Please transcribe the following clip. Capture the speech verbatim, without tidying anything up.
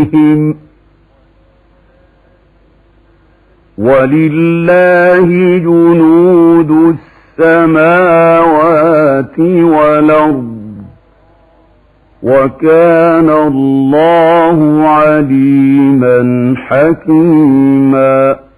ولله جنود السماوات والأرض وكان الله عليما حكيما.